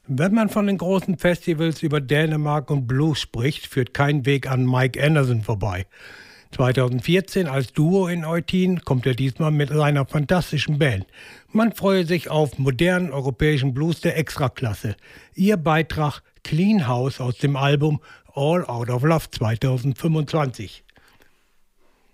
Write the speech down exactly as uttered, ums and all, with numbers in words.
Wenn man von den großen Festivals über Dänemark und Blues spricht, führt kein Weg an Mike Anderson vorbei. zweitausendvierzehn als Duo in Eutin kommt er diesmal mit seiner fantastischen Band. Man freue sich auf modernen europäischen Blues der Extraklasse. Ihr Beitrag Clean House aus dem Album All Out of Love zweitausendfünfundzwanzig.